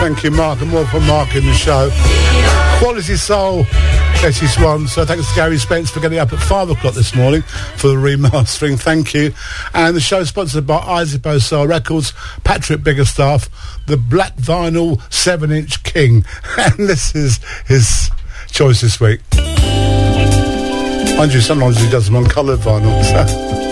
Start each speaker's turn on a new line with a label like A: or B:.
A: Thank you, Mark, and more for Mark in the show. Quality Soul, Betty Swan. So thanks to Gary Spence for getting up at 5 o'clock this morning for the remastering. Thank you. And the show is sponsored by Isaac Bosar Records, Patrick Biggerstaff, the Black Vinyl 7-inch King. And this is his choice this week. Mind you, sometimes he does them on coloured vinyl. So.